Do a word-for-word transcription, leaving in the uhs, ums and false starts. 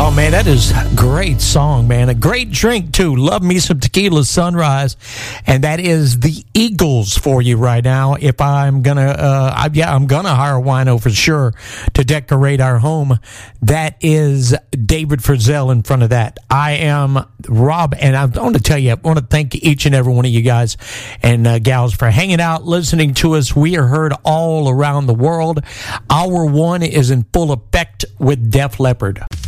Oh, man, that is a great song, man. A great drink, too. Love me some tequila sunrise. And that is the Eagles for you right now. If I'm going to, uh, I, yeah, I'm going to hire a wino for sure to decorate our home. That is David Frizzell in front of that. I am Rob, and I want to tell you, I want to thank each and every one of you guys and uh, gals for hanging out, listening to us. We are heard all around the world. Hour one is in full effect with Def Leppard.